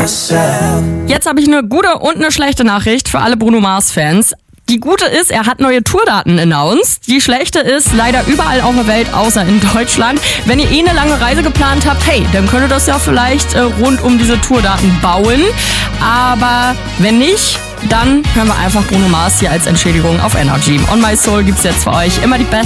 Jetzt habe ich eine gute und eine schlechte Nachricht für alle Bruno Mars-Fans. Die gute ist, er hat neue Tourdaten announced. Die schlechte ist, leider überall auf der Welt, außer in Deutschland. Wenn ihr eine lange Reise geplant habt, hey, dann könnt ihr das ja vielleicht rund um diese Tourdaten bauen. Aber wenn nicht, dann hören wir einfach Bruno Mars hier als Entschädigung auf Energy. On My Soul gibt's jetzt für euch immer die besten